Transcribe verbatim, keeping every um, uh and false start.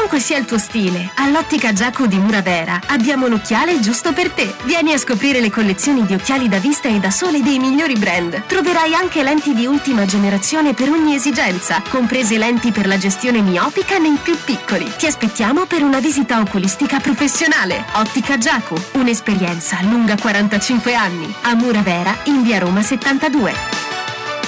qualunque sia il tuo stile, all'Ottica Giacu di Muravera abbiamo l'occhiale giusto per te. Vieni a scoprire le collezioni di occhiali da vista e da sole dei migliori brand. Troverai anche lenti di ultima generazione per ogni esigenza, comprese lenti per la gestione miopica nei più piccoli. Ti aspettiamo per una visita oculistica professionale. Ottica Giacu, un'esperienza lunga quarantacinque anni. A Muravera, in via Roma settantadue.